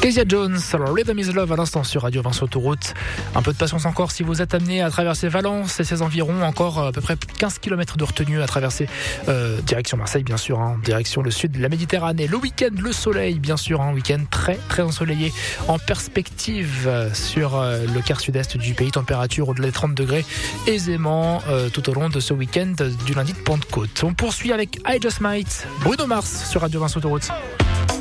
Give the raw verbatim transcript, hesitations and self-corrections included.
Kezia Jones, alors Rhythm is Love à l'instant sur Radio Vinci Autoroute. Un peu de patience encore si vous êtes amené à traverser Valence et ses environs, encore à peu près quinze kilomètres de retenue à traverser euh, direction Marseille bien sûr, hein, direction le sud de la Méditerranée. Le week-end, le soleil bien sûr, un hein, week-end très très ensoleillé en perspective sur euh, le quart sud-est du pays, température au-delà des trente degrés aisément euh, tout au long de ce week-end du lundi de Pentecôte. On poursuit avec I Just Might, Bruno Mars sur Radio Vinci Autoroute.